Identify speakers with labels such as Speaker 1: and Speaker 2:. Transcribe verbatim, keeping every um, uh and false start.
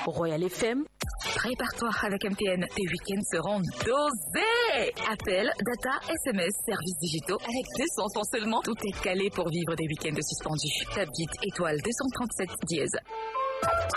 Speaker 1: Royal F M.
Speaker 2: Prépare-toi avec M T N, tes week-ends seront dosés. Appel, data, S M S, services digitaux avec deux cents francs seulement. Tout est calé pour vivre des week-ends suspendus. Tab Guide étoile deux cent trente-sept dièse.